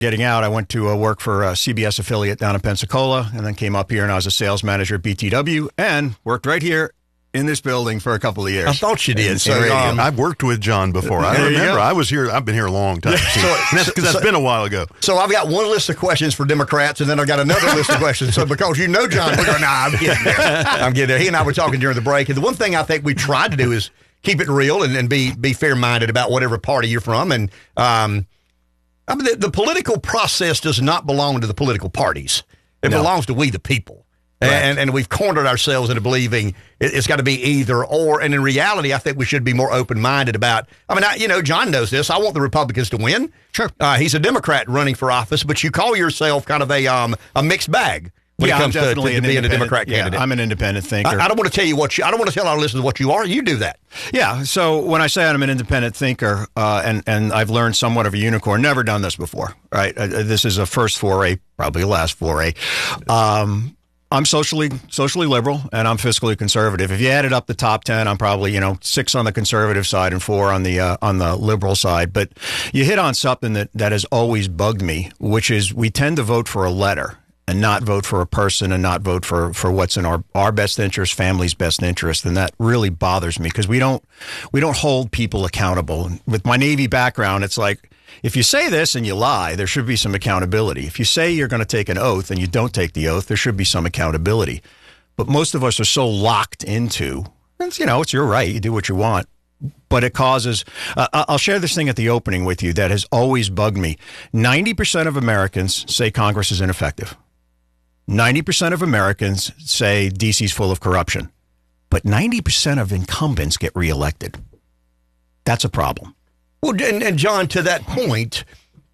getting out, I went to work for a CBS affiliate down in Pensacola, and then came up here, and I was a sales manager at BTW, and worked right here in this building for a couple of years. I thought you did. So I've worked with John before. I remember. I was here. I've been here a long time. Because that's been a while ago. So I've got one list of questions for Democrats, and then I've got another list of questions. So because you know John, we're going, I'm getting there. I'm getting there. He and I were talking during the break, and the one thing I think we tried to do is keep it real and be fair-minded about whatever party you're from. And I mean, the political process does not belong to the political parties. It belongs to we the people. Right. And we've cornered ourselves into believing it's got to be either or. And in reality, I think we should be more open-minded about. I mean, John knows this. I want the Republicans to win. Sure. He's a Democrat running for office, but you call yourself kind of a mixed bag when it comes to being a Democrat candidate. I'm an independent thinker. I don't want to tell you I don't want to tell our listeners what you are. You do that. Yeah. So when I say I'm an independent thinker, and I've learned somewhat of a unicorn, never done this before, right? This is a first foray, probably a last foray. I'm socially liberal, and I'm fiscally conservative. If you added up the top 10, I'm probably 6 on the conservative side and 4 on the liberal side. But you hit on something that has always bugged me, which is we tend to vote for a letter and not vote for a person and not vote for what's in our best interest, family's best interest. And that really bothers me because we don't hold people accountable. With my Navy background, it's like, if you say this and you lie, there should be some accountability. If you say you're going to take an oath and you don't take the oath, there should be some accountability. But most of us are so locked into, it's your right. You do what you want. But it causes, I'll share this thing at the opening with you that has always bugged me. 90% of Americans say Congress is ineffective. 90% of Americans say DC's full of corruption. But 90% of incumbents get reelected. That's a problem. Well, and John, to that point,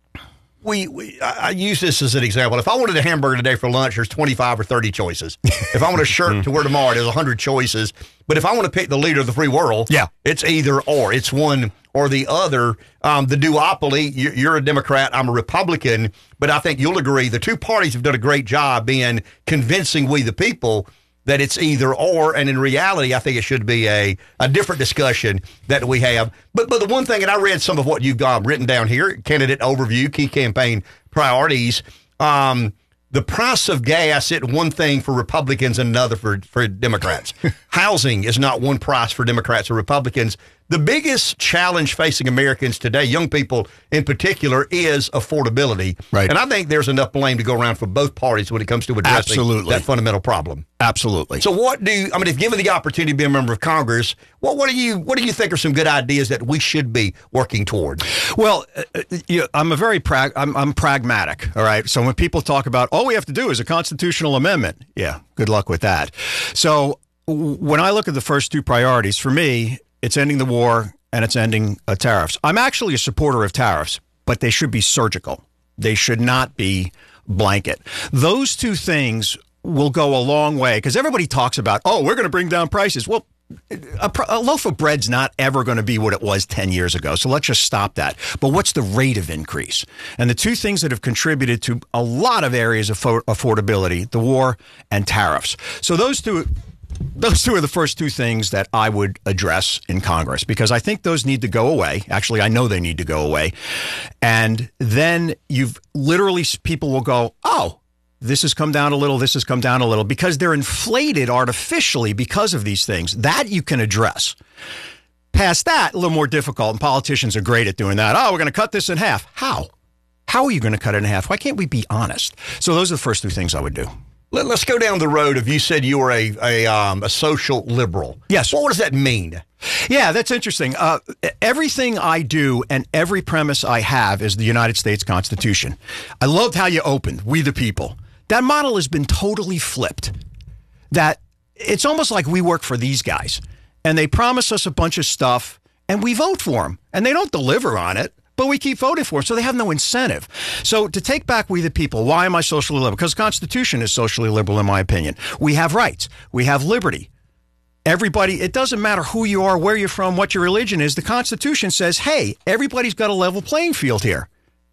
I use this as an example. If I wanted a hamburger today for lunch, there's 25 or 30 choices. If I want a shirt to wear tomorrow, there's 100 choices. But if I want to pick the leader of the free world, it's either or. It's one or the other. The duopoly, you're a Democrat, I'm a Republican, but I think you'll agree the two parties have done a great job in convincing we the people that it's either or, and in reality, I think it should be a different discussion that we have. But the one thing, and I read some of what you've got written down here, candidate overview, key campaign priorities. The price of gas is one thing for Republicans and another for Democrats. Housing is not one price for Democrats or Republicans. The biggest challenge facing Americans today, young people in particular, is affordability. Right. And I think there's enough blame to go around for both parties when it comes to addressing that fundamental problem. Absolutely. So if given the opportunity to be a member of Congress, what do you think are some good ideas that we should be working toward? Well, I'm I'm pragmatic. All right. So when people talk about all we have to do is a constitutional amendment, good luck with that. So when I look at the first two priorities, for me, it's ending the war and it's ending tariffs. I'm actually a supporter of tariffs, but they should be surgical. They should not be blanket. Those two things will go a long way because everybody talks about, we're going to bring down prices. Well, a loaf of bread's not ever going to be what it was 10 years ago. So let's just stop that. But what's the rate of increase? And the two things that have contributed to a lot of areas of affordability, the war and tariffs. So those two are the first two things that I would address in Congress because I think those need to go away. Actually, I know they need to go away. And then people will go, this has come down a little, this has come down a little, because they're inflated artificially because of these things. That you can address. Past that, a little more difficult, and politicians are great at doing that. We're going to cut this in half. How? How are you going to cut it in half? Why can't we be honest? So those are the first two things I would do. Let's go down the road of you said you were a social liberal. Yes. What does that mean? Yeah, that's interesting. Everything I do and every premise I have is the United States Constitution. I loved how you opened, we the people. That model has been totally flipped. That it's almost like we work for these guys and they promise us a bunch of stuff and we vote for them and they don't deliver on it. But we keep voting for it, so they have no incentive. So to take back we the people, why am I socially liberal? Because the Constitution is socially liberal, in my opinion. We have rights. We have liberty. Everybody, it doesn't matter who you are, where you're from, what your religion is. The Constitution says, hey, everybody's got a level playing field here.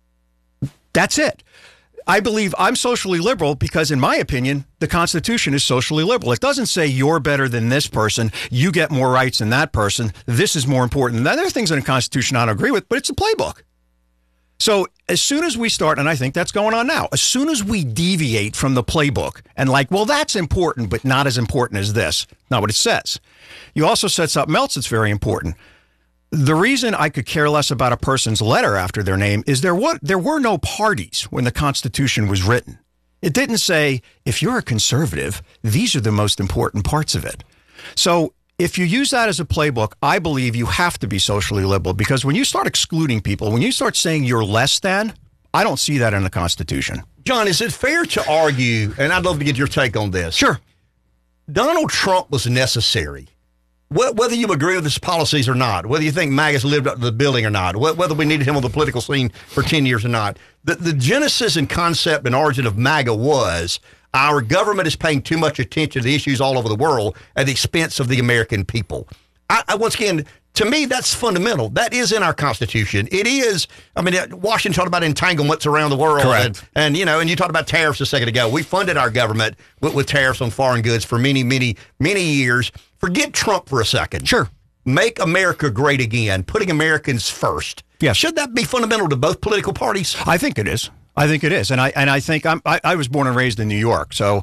That's it. I believe I'm socially liberal because, in my opinion, the Constitution is socially liberal. It doesn't say you're better than this person, you get more rights than that person, this is more important than that. There are things in the Constitution I don't agree with, but it's a playbook. So as soon as we start, and I think that's going on now, as soon as we deviate from the playbook and well, that's important, but not as important as this, not what it says. You also said something else that's very important. The reason I could care less about a person's letter after their name is there were no parties when the Constitution was written. It didn't say, if you're a conservative, these are the most important parts of it. So if you use that as a playbook, I believe you have to be socially liberal, because when you start excluding people, when you start saying you're less than, I don't see that in the Constitution. John, is it fair to argue, and I'd love to get your take on this. Sure. Donald Trump was necessary. Whether you agree with his policies or not, whether you think MAGA's lived up to the billing or not, whether we needed him on the political scene for 10 years or not, the genesis and concept and origin of MAGA was our government is paying too much attention to the issues all over the world at the expense of the American people. I once again, to me, that's fundamental. That is in our Constitution. It is. I mean, Washington talked about entanglements around the world. Correct. And you talked about tariffs a second ago. We funded our government with tariffs on foreign goods for many, many, many years. Forget Trump for a second. Sure. Make America great again, putting Americans first. Yes. Should that be fundamental to both political parties? I think it is. And I think I was born and raised in New York, so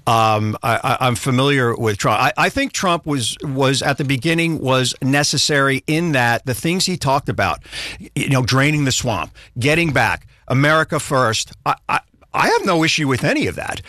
I'm familiar with Trump. I think Trump was at the beginning was necessary in that the things he talked about, draining the swamp, getting back, America first. I have no issue with any of that.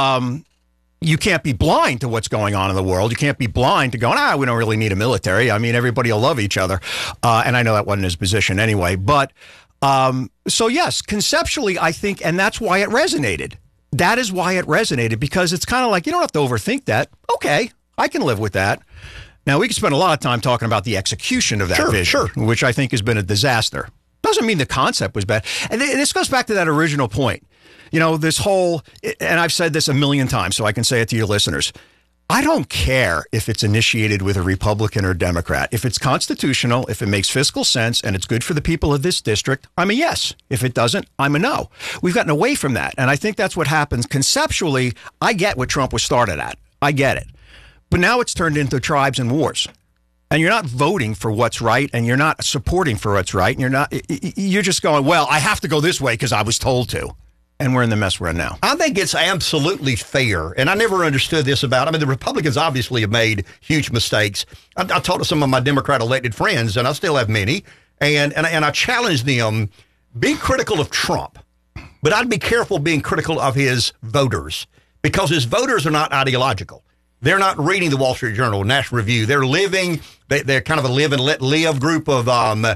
You can't be blind to what's going on in the world. You can't be blind to going, we don't really need a military. I mean, everybody will love each other. And I know that wasn't his position anyway. But so, yes, conceptually, I think, and that's why it resonated. That is why it resonated, because it's kind of like, you don't have to overthink that. Okay, I can live with that. Now, we can spend a lot of time talking about the execution of that vision, which I think has been a disaster. Doesn't mean the concept was bad. And this goes back to that original point. This whole, and I've said this a million times, so I can say it to your listeners. I don't care if it's initiated with a Republican or Democrat. If it's constitutional, if it makes fiscal sense, and it's good for the people of this district, I'm a yes. If it doesn't, I'm a no. We've gotten away from that. And I think that's what happens. Conceptually, I get what Trump was started at. I get it. But now it's turned into tribes and wars. And you're not voting for what's right, and you're not supporting for what's right. And you're just going, well, I have to go this way because I was told to. And we're in the mess we're in now. I think it's absolutely fair. And I never understood this the Republicans obviously have made huge mistakes. I talked to some of my Democrat elected friends, and I still have many, and I challenge them, be critical of Trump, but I'd be careful being critical of his voters, because his voters are not ideological. They're not reading the Wall Street Journal, National Review. They're kind of a live and let live group of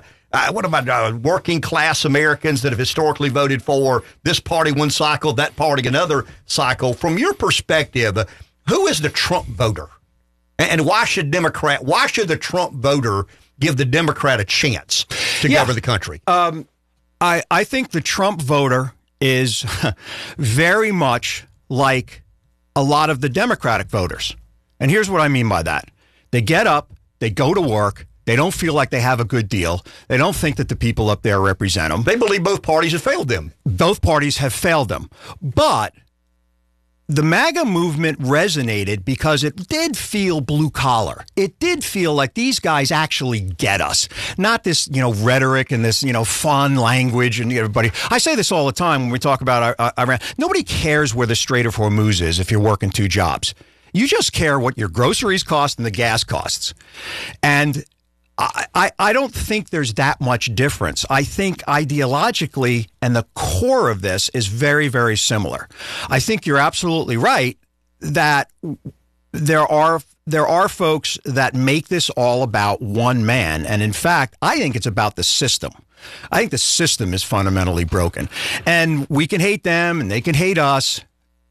working class Americans that have historically voted for this party one cycle, that party another cycle. From your perspective, who is the Trump voter? And why should the Trump voter give the Democrat a chance to govern the country? I think the Trump voter is very much like a lot of the Democratic voters. And here's what I mean by that. They get up, they go to work, they don't feel like they have a good deal. They don't think that the people up there represent them. They believe both parties have failed them. Both parties have failed them. But the MAGA movement resonated because it did feel blue collar. It did feel like these guys actually get us. Not this, rhetoric and this, fun language and everybody. I say this all the time when we talk about Iran. Nobody cares where the Strait of Hormuz is if you're working two jobs. You just care what your groceries cost and the gas costs. And I don't think there's that much difference. I think ideologically, and the core of this is very, very similar. I think you're absolutely right that there are folks that make this all about one man. And in fact, I think it's about the system. I think the system is fundamentally broken. And we can hate them and they can hate us.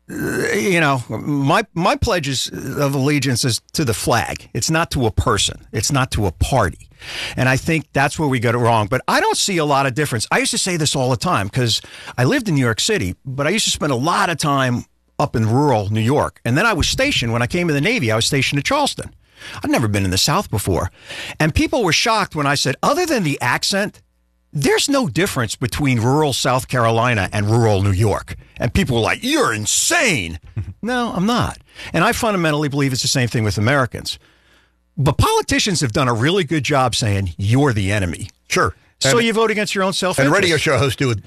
My pledge of allegiance is to the flag. It's not to a person. It's not to a party. And I think that's where we got it wrong. But I don't see a lot of difference. I used to say this all the time because I lived in New York City, but I used to spend a lot of time up in rural New York. And then I was stationed, when I came to the Navy, I was stationed at Charleston. I'd never been in the South before. And people were shocked when I said, other than the accent, there's no difference between rural South Carolina and rural New York. And people were like, you're insane. No, I'm not. And I fundamentally believe it's the same thing with Americans. But politicians have done a really good job saying, you're the enemy. Sure. So you vote against your own self-interest. And radio show hosts do it.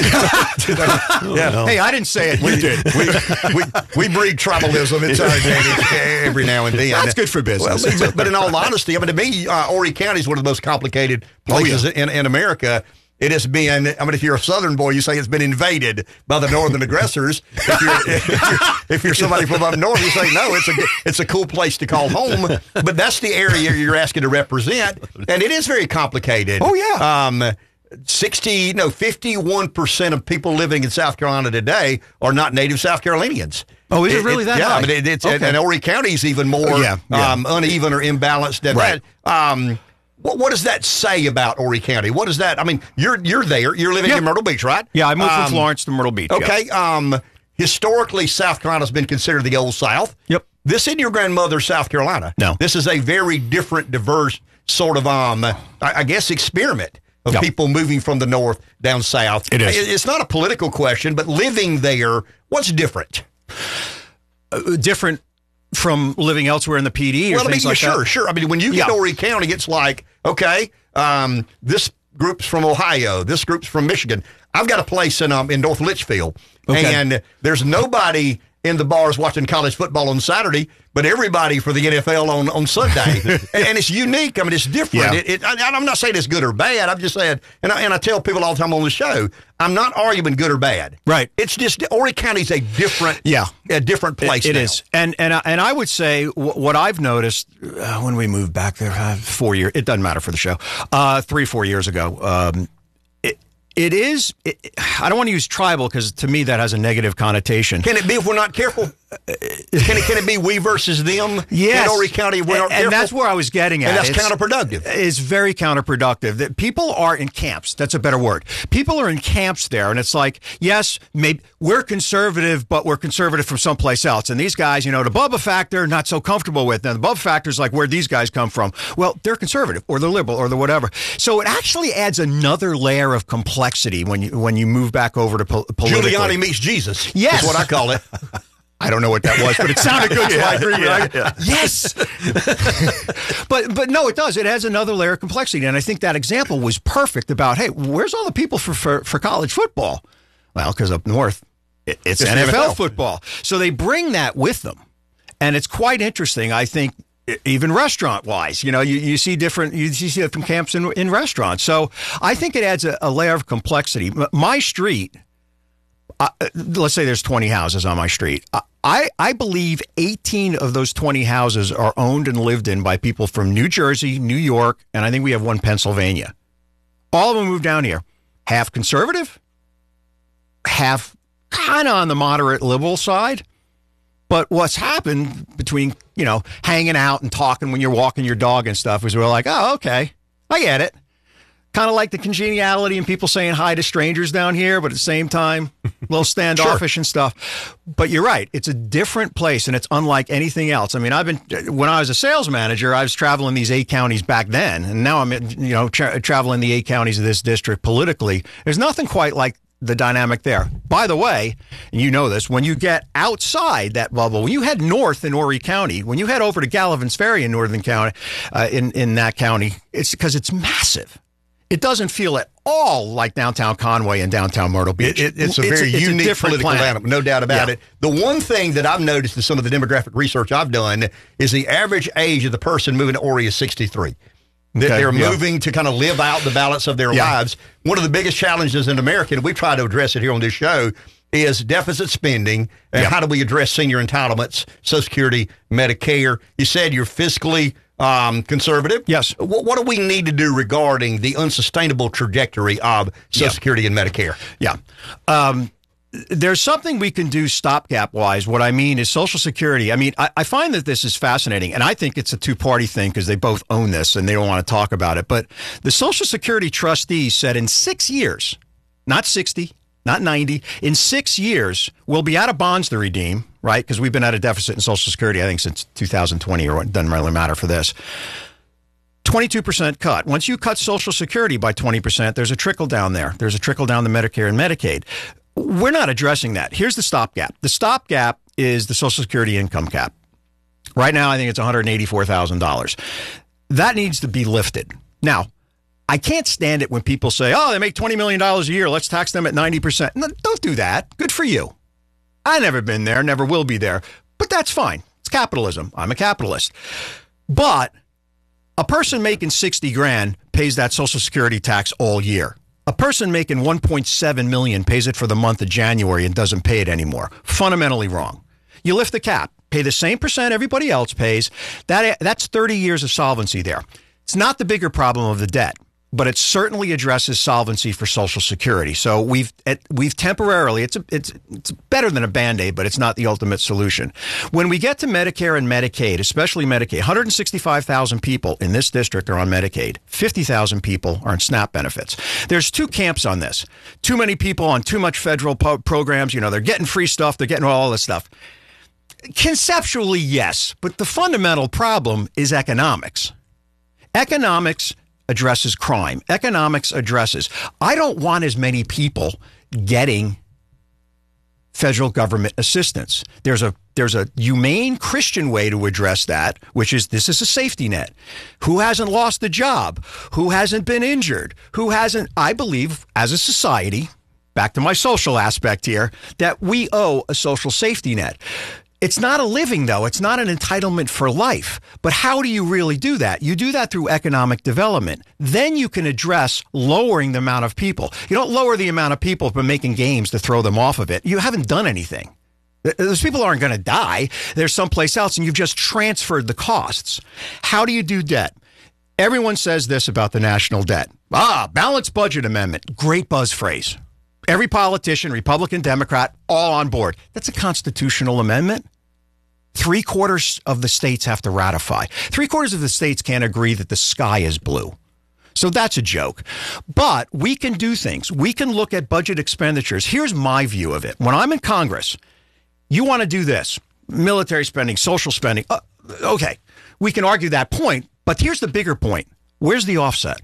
Hey, I didn't say it. You did. We breed tribalism into our advantage every now and then. That's good for business. Well, but in all honesty, I mean, to me, Horry County is one of the most complicated places in America. It has been, I mean, if you're a Southern boy, you say it's been invaded by the Northern aggressors. If you're somebody from up north, you say, no, it's a cool place to call home. But that's the area you're asking to represent. And it is very complicated. Oh, yeah. 51% of people living in South Carolina today are not native South Carolinians. Oh, is it really that high? I mean, and Horry County is even more uneven or imbalanced than that. What does that say about Horry County? What is that? I mean, you're there. You're living in Myrtle Beach, right? Yeah, I moved from Florence to Myrtle Beach. Okay. Historically, South Carolina's been considered the Old South. Yep. This isn't your grandmother's South Carolina. No. This is a very different, diverse sort of, I guess, experiment of people moving from the north down south. It is. It's not a political question, but living there, what's different? Different from living elsewhere in the PD or things like that? Sure. I mean, when you get to Horry County, it's like, okay, this group's from Ohio, this group's from Michigan. I've got a place in North Litchfield, and there's nobody in the bars watching college football on Saturday, but everybody for the NFL on Sunday. and it's unique. I mean, it's different. Yeah. I'm not saying it's good or bad. I'm just saying, and I tell people all the time on the show, I'm not arguing good or bad. Right. It's just Horry County's a different place. It is. And I would say what I've noticed when we moved back there 4 years, it doesn't matter for the show, 3-4 years ago, I don't want to use tribal because to me that has a negative connotation. Can it be if we're not careful? Can it be we versus them? Yes. In Horry County, we're not careful? And that's where I was getting at. And that's counterproductive. It's very counterproductive. That people are in camps. That's a better word. People are in camps there, and it's like, yes, maybe we're conservative, but we're conservative from someplace else. And these guys, the Bubba factor, not so comfortable with. Now, the Bubba factor is like where these guys come from. Well, they're conservative, or they're liberal, or they're whatever. So it actually adds another layer of complexity when you move back over to politically. Giuliani meets Jesus. Yes. That's what I call it. I don't know what that was, but it sounded good, so I agree. Yes. But no, it does. It adds another layer of complexity. And I think that example was perfect about, hey, where's all the people for college football? Well, because up north, it's NFL football. So they bring that with them. And it's quite interesting, I think, even restaurant-wise. You see different camps in restaurants. So I think it adds a layer of complexity. My street, let's say there's 20 houses on my street. I believe 18 of those 20 houses are owned and lived in by people from New Jersey, New York, and I think we have one Pennsylvania. All of them moved down here. Half conservative, half kind of on the moderate liberal side. But what's happened between, hanging out and talking when you're walking your dog and stuff is we're like, oh, okay, I get it. Kind of like the congeniality and people saying hi to strangers down here, but at the same time, a little standoffish and stuff. But you're right. It's a different place, and it's unlike anything else. I mean, when I was a sales manager, I was traveling these 8 counties back then, and now I'm, traveling the 8 counties of this district politically. There's nothing quite like the dynamic there. By the way, and you know this, when you get outside that bubble, when you head north in Horry County, when you head over to Gallivan's Ferry in Northern County, in that county, it's because it's massive. It doesn't feel at all like downtown Conway and downtown Myrtle Beach. It's a very unique political animal, no doubt about it. The one thing that I've noticed in some of the demographic research I've done is the average age of the person moving to Horry is 63. They're moving to kind of live out the balance of their lives. One of the biggest challenges in America, and we try to address it here on this show, is deficit spending and how do we address senior entitlements, Social Security, Medicare. You said you're fiscally conservative. Yes. What do we need to do regarding the unsustainable trajectory of Social Security and Medicare? Yeah. There's something we can do stopgap-wise. What I mean is Social Security. I mean, I find that this is fascinating, and I think it's a two-party thing because they both own this and they don't want to talk about it. But the Social Security trustees said in 6 years, not 60, not 90, in 6 years, we'll be out of bonds to redeem, right? Because we've been at a deficit in Social Security, I think, since 2020, or it doesn't really matter for this. 22% cut. Once you cut Social Security by 20%, there's a trickle down there. There's a trickle down to Medicare and Medicaid. We're not addressing that. Here's the stopgap. The stopgap is the Social Security income cap. Right now, I think it's $184,000. That needs to be lifted. Now, I can't stand it when people say, oh, they make $20 million a year. Let's tax them at 90%. No, don't do that. Good for you. I've never been there, never will be there. But that's fine. It's capitalism. I'm a capitalist. But a person making 60 grand pays that Social Security tax all year. A person making 1.7 million pays it for the month of January and doesn't pay it anymore. Fundamentally wrong. You lift the cap, pay the same percent everybody else pays. That's 30 years of solvency there. It's not the bigger problem of the debt, but it certainly addresses solvency for Social Security. So we've temporarily, it's better than a Band-Aid, but it's not the ultimate solution. When we get to Medicare and Medicaid, especially Medicaid, 165,000 people in this district are on Medicaid. 50,000 people are on SNAP benefits. There's two camps on this. Too many people on too much federal programs. They're getting free stuff. They're getting all this stuff. Conceptually, yes, but the fundamental problem is economics. Economics addresses crime. Economics addresses, I don't want as many people getting federal government assistance. There's a humane Christian way to address that, which is this is a safety net. Who hasn't lost a job? Who hasn't been injured? Who hasn't, I believe, as a society, back to my social aspect here, that we owe a social safety net. It's not a living, though. It's not an entitlement for life. But how do you really do that? You do that through economic development. Then you can address lowering the amount of people. You don't lower the amount of people by making games to throw them off of it. You haven't done anything. Those people aren't going to die. They're someplace else, and you've just transferred the costs. How do you do debt? Everyone says this about the national debt. Balanced budget amendment. Great buzz phrase. Every politician, Republican, Democrat, all on board. That's a constitutional amendment. 3/4 of the states have to ratify. 3/4 of the states can't agree that the sky is blue. So that's a joke. But we can do things. We can look at budget expenditures. Here's my view of it. When I'm in Congress, you want to do this. Military spending, social spending. Okay, we can argue that point. But here's the bigger point. Where's the offset?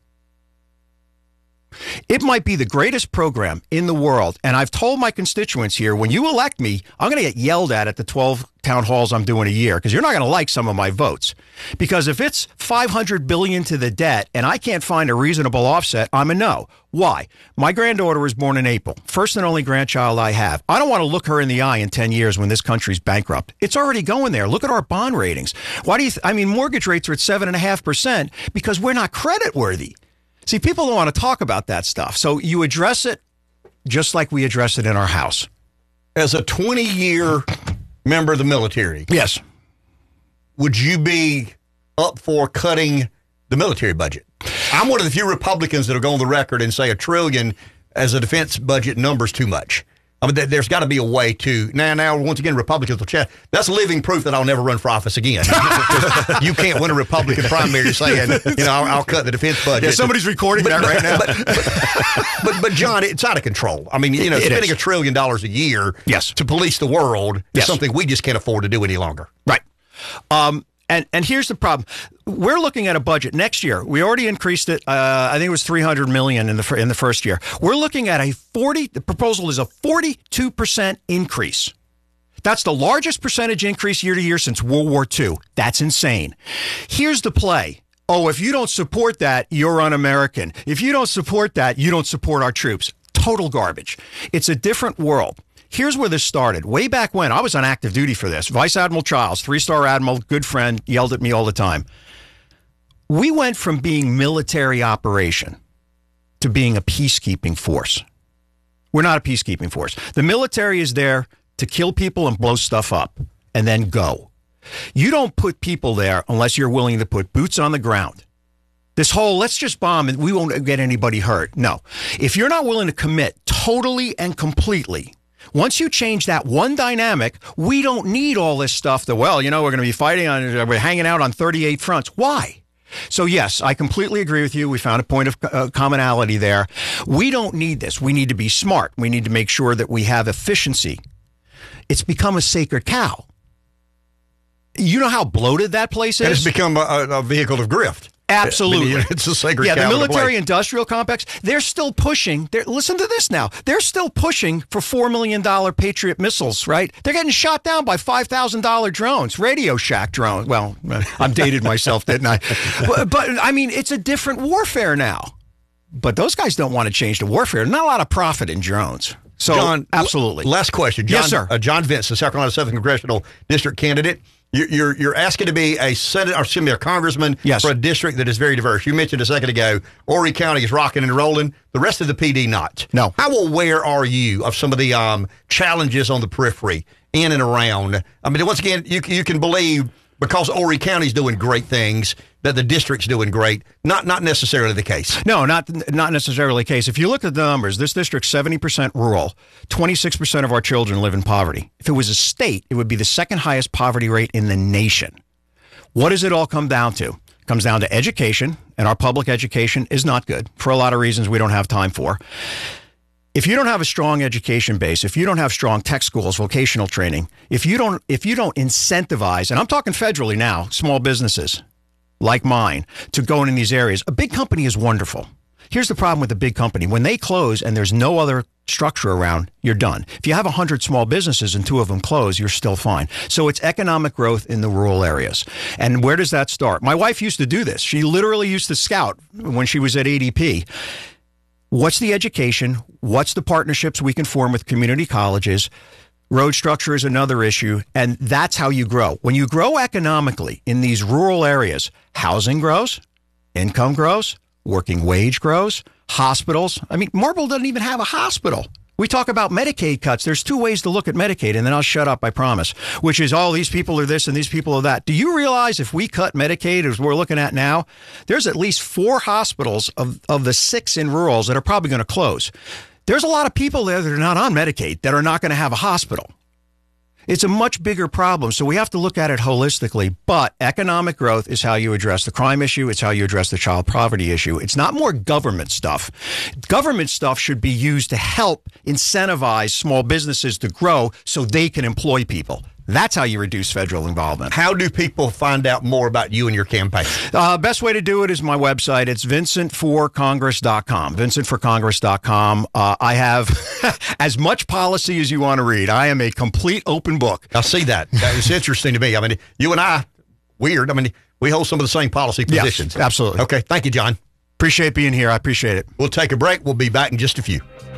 It might be the greatest program in the world. And I've told my constituents here, when you elect me, I'm going to get yelled at the 12 town halls I'm doing a year because you're not going to like some of my votes. Because if it's $500 billion to the debt and I can't find a reasonable offset, I'm a no. Why? My granddaughter was born in April. First and only grandchild I have. I don't want to look her in the eye in 10 years when this country's bankrupt. It's already going there. Look at our bond ratings. Why do you mortgage rates are at 7.5% because we're not credit worthy. See, people don't want to talk about that stuff. So you address it just like we address it in our house. As a 20-year member of the military, yes, would you be up for cutting the military budget? I'm one of the few Republicans that will go on the record and say $1 trillion as a defense budget number's too much. I mean, there's got to be a way to now. Once again, Republicans will chat. That's living proof that I'll never run for office again. You can't win a Republican primary saying, I'll cut the defense budget. Yeah, somebody's recording that right now. But John, it's out of control. I mean, spending $1 trillion a year to police the world is something we just can't afford to do any longer. Right. And here's the problem. We're looking at a budget next year. We already increased it. I think it was $300 million in the first year. We're looking at the proposal is a 42% increase. That's the largest percentage increase year to year since World War II. That's insane. Here's the play. Oh, if you don't support that, you're un-American. If you don't support that, you don't support our troops. Total garbage. It's a different world. Here's where this started. Way back when, I was on active duty for this. Vice Admiral Childs, 3-star admiral, good friend, yelled at me all the time. We went from being military operation to being a peacekeeping force. We're not a peacekeeping force. The military is there to kill people and blow stuff up and then go. You don't put people there unless you're willing to put boots on the ground. This whole, let's just bomb and we won't get anybody hurt. No. If you're not willing to commit totally and completely, once you change that one dynamic, we don't need all this stuff that, we're going to be fighting we're hanging out on 38 fronts. Why? So, yes, I completely agree with you. We found a point of commonality there. We don't need this. We need to be smart. We need to make sure that we have efficiency. It's become a sacred cow. You know how bloated that place is? And it's become a vehicle of grift. Absolutely. It's a sacred cow. The military-industrial complex, they're still pushing. Listen to this now. They're still pushing for $4 million Patriot missiles, right? They're getting shot down by $5,000 drones, Radio Shack drones. Well, I'm dated myself, didn't I? But, I mean, it's a different warfare now. But those guys don't want to change the warfare. Not a lot of profit in drones. So, John, absolutely. Last question. John, yes, sir. John Vince, the South Carolina 7th Congressional District candidate. You're asking to be a congressman for a district that is very diverse. You mentioned a second ago, Horry County is rocking and rolling. The rest of the PD not. No. How aware are you of some of the challenges on the periphery, in and around? I mean, once again, you can believe because Horry County's doing great things that the district's doing great. Not necessarily the case. No, not necessarily the case. If you look at the numbers, this district's 70% rural. 26% of our children live in poverty. If it was a state, it would be the second highest poverty rate in the nation. What does it all come down to? It comes down to education, and our public education is not good for a lot of reasons we don't have time for. If you don't have a strong education base, if you don't have strong tech schools, vocational training, if you don't incentivize, and I'm talking federally now, small businesses like mine to go in these areas, a big company is wonderful. Here's the problem with a big company. When they close and there's no other structure around, you're done. If you have 100 small businesses and 2 of them close, you're still fine. So it's economic growth in the rural areas. And where does that start? My wife used to do this. She literally used to scout when she was at ADP. What's the education? What's the partnerships we can form with community colleges? Road structure is another issue, and that's how you grow. When you grow economically in these rural areas, housing grows, income grows, working wage grows, hospitals. I mean, Marble doesn't even have a hospital. We talk about Medicaid cuts. There's 2 ways to look at Medicaid, and then I'll shut up, I promise, which is, these people are this and these people are that. Do you realize if we cut Medicaid, as we're looking at now, there's at least 4 hospitals of the 6 in rurals that are probably going to close. There's a lot of people there that are not on Medicaid that are not going to have a hospital. It's a much bigger problem, so we have to look at it holistically. But economic growth is how you address the crime issue. It's how you address the child poverty issue. It's not more government stuff. Government stuff should be used to help incentivize small businesses to grow so they can employ people. That's how you reduce federal involvement. How do people find out more about you and your campaign? Best way to do it is my website. It's vincentforcongress.com. Vincentforcongress.com. I have as much policy as you want to read. I am a complete open book. I see that. It's interesting to me. I mean, you and I, weird. I mean, we hold some of the same policy positions. Yes, absolutely. Okay. Thank you, John. Appreciate being here. I appreciate it. We'll take a break. We'll be back in just a few.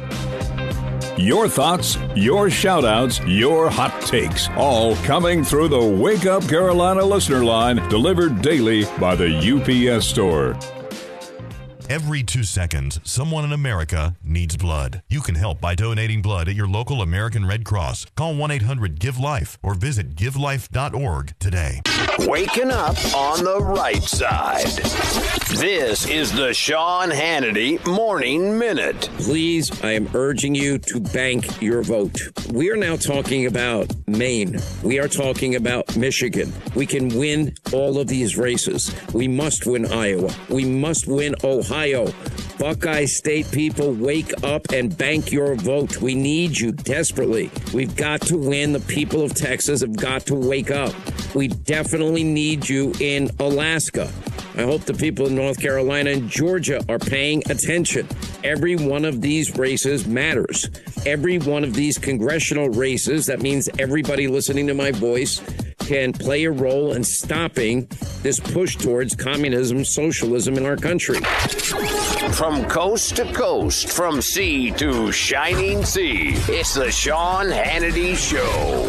Your thoughts, your shout-outs, your hot takes, all coming through the Wake Up Carolina listener line, delivered daily by the UPS Store. Every 2 seconds, someone in America needs blood. You can help by donating blood at your local American Red Cross. Call 1-800-GIVE-LIFE or visit givelife.org today. Waking up on the right side. This is the Sean Hannity Morning Minute. Please, I am urging you to bank your vote. We are now talking about Maine. We are talking about Michigan. We can win all of these races. We must win Iowa. We must win Ohio. Buckeye State people, wake up and bank your vote. We need you desperately. We've got to win. The people of Texas have got to wake up. We definitely need you in Alaska. I hope the people in North Carolina and Georgia are paying attention. Every one of these races matters. Every one of these congressional races, that means everybody listening to my voice, can play a role in stopping this push towards communism, socialism in our country. From coast to coast, from sea to shining sea, it's the Sean Hannity Show.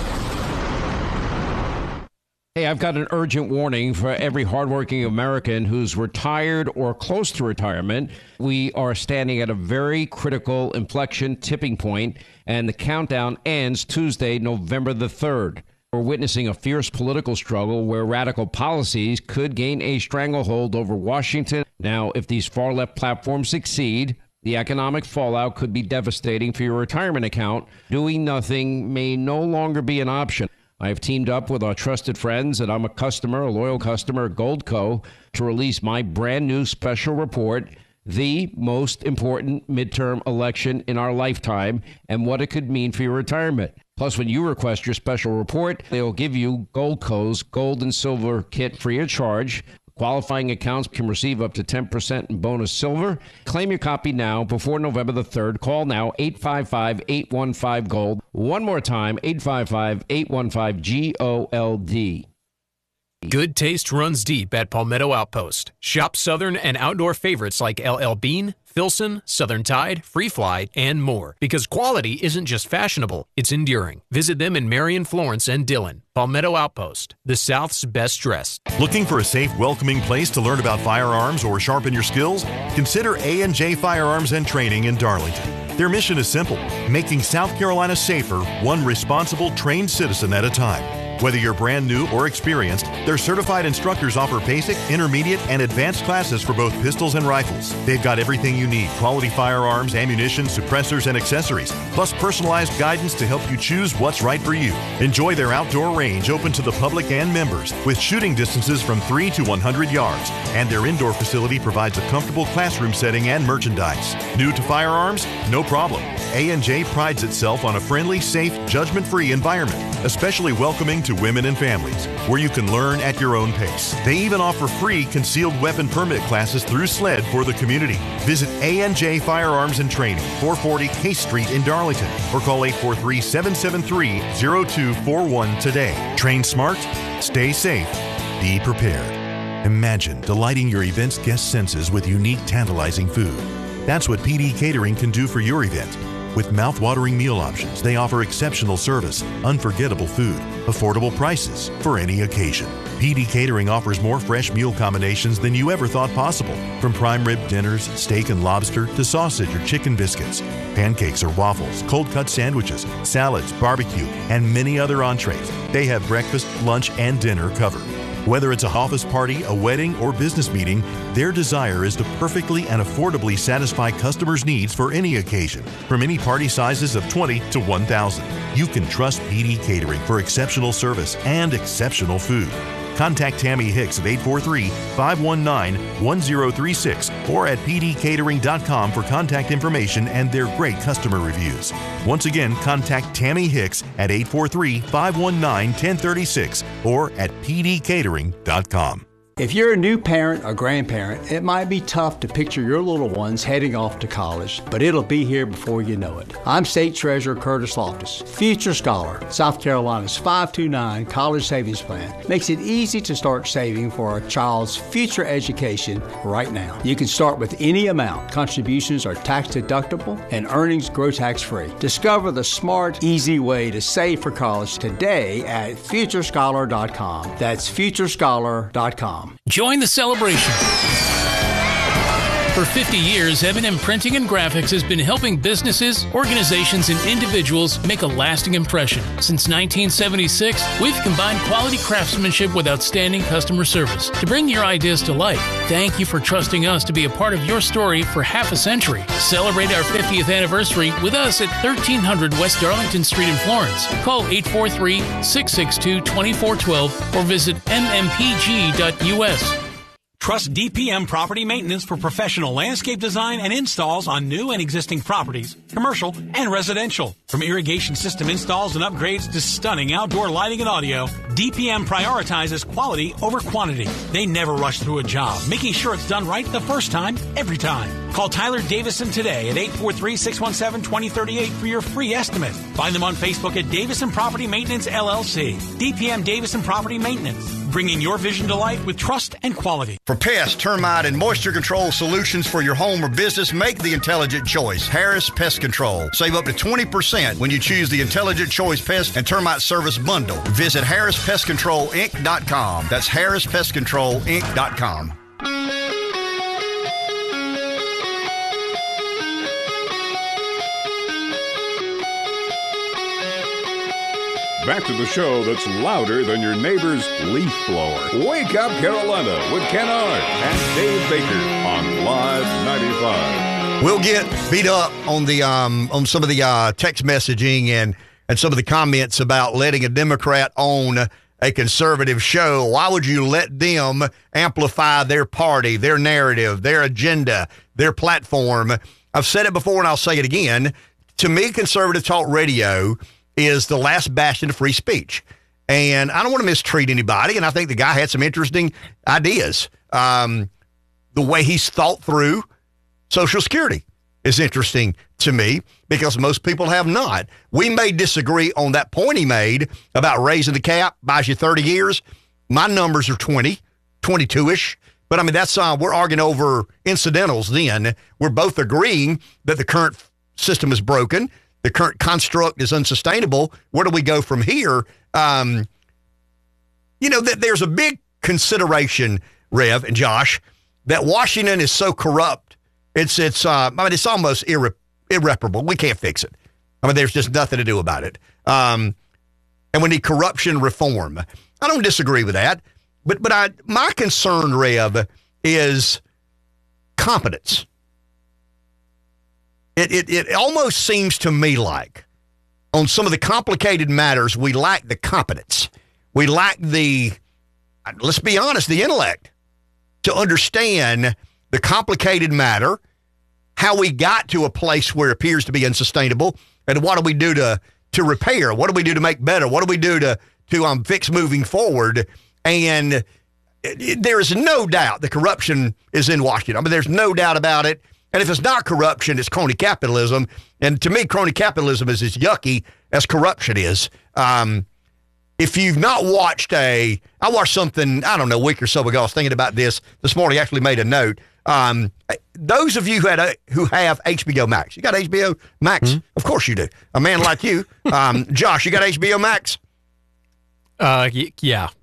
Hey, I've got an urgent warning for every hardworking American who's retired or close to retirement. We are standing at a very critical inflection tipping point, and the countdown ends Tuesday, November the 3rd. We're witnessing a fierce political struggle where radical policies could gain a stranglehold over Washington. Now, if these far-left platforms succeed, the economic fallout could be devastating for your retirement account. Doing nothing may no longer be an option. I have teamed up with our trusted friends, and I'm a loyal customer at Goldco, to release my brand new special report, The Most Important Midterm Election in Our Lifetime, and what it could mean for your retirement. Plus, when you request your special report, they'll give you Goldco's gold and silver kit free of charge. Qualifying accounts can receive up to 10% in bonus silver. Claim your copy now before November the 3rd. Call now, 855-815-GOLD. One more time, 855-815-GOLD. Good taste runs deep at Palmetto Outpost. Shop Southern and outdoor favorites like LL Bean, Filson, Southern Tide, Free Fly, and more. Because quality isn't just fashionable, it's enduring. Visit them in Marion, Florence, and Dillon. Palmetto Outpost, the South's best dressed. Looking for a safe, welcoming place to learn about firearms or sharpen your skills? Consider A&J Firearms and Training in Darlington. Their mission is simple, making South Carolina safer, one responsible, trained citizen at a time. Whether you're brand new or experienced, their certified instructors offer basic, intermediate, and advanced classes for both pistols and rifles. They've got everything you need: quality firearms, ammunition, suppressors, and accessories, plus personalized guidance to help you choose what's right for you. Enjoy their outdoor range open to the public and members, with shooting distances from 3 to 100 yards. And their indoor facility provides a comfortable classroom setting and merchandise. New to firearms? No problem. A&J prides itself on a friendly, safe, judgment-free environment, especially welcoming to women and families, where you can learn at your own pace. They even offer free concealed weapon permit classes through SLED for the community. Visit A&J Firearms and Training, 440 Case Street in Darlington, or call 843-773-0241 today. Train smart, stay safe, be prepared. Imagine delighting your event's guest senses with unique, tantalizing food. That's what PD Catering can do for your event. With mouth-watering meal options, they offer exceptional service, unforgettable food, affordable prices for any occasion. PD Catering offers more fresh meal combinations than you ever thought possible. From prime rib dinners, steak and lobster, to sausage or chicken biscuits, pancakes or waffles, cold-cut sandwiches, salads, barbecue, and many other entrees. They have breakfast, lunch, and dinner covered. Whether it's a office party, a wedding, or business meeting, their desire is to perfectly and affordably satisfy customers' needs for any occasion, from any party sizes of 20 to 1,000. You can trust PD Catering for exceptional service and exceptional food. Contact Tammy Hicks at 843-519-1036 or at pdcatering.com for contact information and their great customer reviews. Once again, contact Tammy Hicks at 843-519-1036 or at pdcatering.com. If you're a new parent or grandparent, it might be tough to picture your little ones heading off to college, but it'll be here before you know it. I'm State Treasurer Curtis Loftus. Future Scholar, South Carolina's 529 college savings plan, makes it easy to start saving for a child's future education right now. You can start with any amount. Contributions are tax deductible and earnings grow tax free. Discover the smart, easy way to save for college today at futurescholar.com. That's futurescholar.com. Join the celebration. For 50 years, M&M Printing and Graphics has been helping businesses, organizations, and individuals make a lasting impression. Since 1976, we've combined quality craftsmanship with outstanding customer service to bring your ideas to life. Thank you for trusting us to be a part of your story for half a century. Celebrate our 50th anniversary with us at 1300 West Darlington Street in Florence. Call 843-662-2412 or visit mmpg.us. Trust DPM Property Maintenance for professional landscape design and installs on new and existing properties, commercial and residential. From irrigation system installs and upgrades to stunning outdoor lighting and audio, DPM prioritizes quality over quantity. They never rush through a job, making sure it's done right the first time, every time. Call Tyler Davison today at 843-617-2038 for your free estimate. Find them on Facebook at Davison Property Maintenance, LLC. DPM Davison Property Maintenance, bringing your vision to life with trust and quality. For pest, termite, and moisture control solutions for your home or business, make the intelligent choice. Harris Pest Control. Save up to 20% when you choose the Intelligent Choice Pest and Termite Service Bundle. Visit HarrisPestControlInc.com. That's HarrisPestControlInc.com. Back to the show that's louder than your neighbor's leaf blower. Wake Up Carolina with Ken Ard and Dave Baker on Live 95. We'll get beat up on the on some of the text messaging and some of the comments about letting a Democrat own a conservative show. Why would you let them amplify their party, their narrative, their agenda, their platform? I've said it before and I'll say it again. To me, conservative talk radio is the last bastion of free speech. And I don't want to mistreat anybody, and I think the guy had some interesting ideas. The way he's thought through Social Security is interesting to me because most people have not. We may disagree on that point he made about raising the cap, buys you 30 years. My numbers are 20, 22-ish. But, I mean, that's we're arguing over incidentals then. We're both agreeing that the current system is broken. The current construct is unsustainable. Where do we go from here? There's a big consideration, Rev and Josh, that Washington is so corrupt. It's almost irreparable. We can't fix it. I mean, there's just nothing to do about it. And we need corruption reform. I don't disagree with that. But my concern, Rev, is competence. It almost seems to me like on some of the complicated matters, we lack the competence. We lack let's be honest, the intellect to understand the complicated matter, how we got to a place where it appears to be unsustainable, and what do we do to repair? What do we do to make better? What do we do to fix moving forward? And there is no doubt the corruption is in Washington. I mean, there's no doubt about it. And if it's not corruption, it's crony capitalism. And to me, crony capitalism is as yucky as corruption is. If you've not watched I watched something, I don't know, a week or so ago. I was thinking about this morning. I actually made a note. Those of you who have HBO Max, you got HBO Max? Mm-hmm. Of course you do. A man like you. Josh, you got HBO Max? Yeah.